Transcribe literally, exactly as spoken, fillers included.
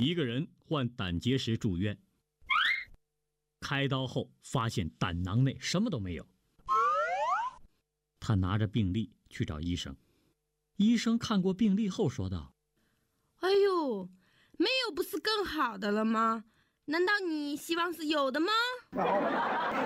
一个人患胆结石住院，开刀后发现胆囊内什么都没有。他拿着病历去找医生，医生看过病历后说道： 哎呦，没有不是更好的了吗？难道你希望是有的吗？